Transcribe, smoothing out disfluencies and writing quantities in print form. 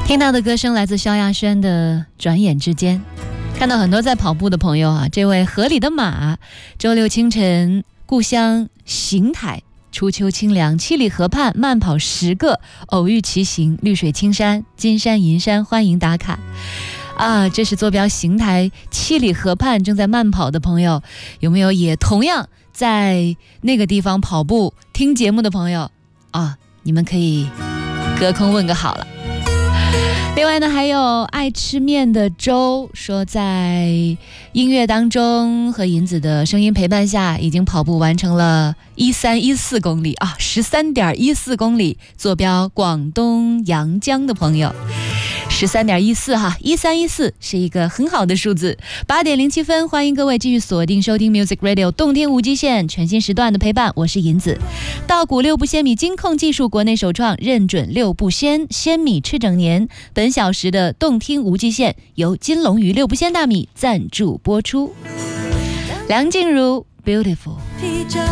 听到的歌声来自萧亚轩的《转眼之间》。看到很多在跑步的朋友啊，这位河里的马，周六清晨故乡邢台，初秋清凉，七里河畔慢跑10个，偶遇骑行，绿水青山，金山银山，欢迎打卡啊！这是坐标邢台七里河畔正在慢跑的朋友，有没有也同样在那个地方跑步听节目的朋友啊？你们可以隔空问个好了。另外呢，还有爱吃面的周说，在音乐当中和银子的声音陪伴下，已经跑步完成了1314公里啊，13.14公里，坐标广东阳江的朋友。13.14哈，1314是一个很好的数字。8点07分，欢迎各位继续锁定收听 Music Radio 动听无极限全新时段的陪伴，我是银子。稻谷6步鲜米金控技术国内首创，认准6步鲜米吃整年。本小时的动听无极限由金龙鱼6步鲜大米赞助播出。梁静茹 Beautiful。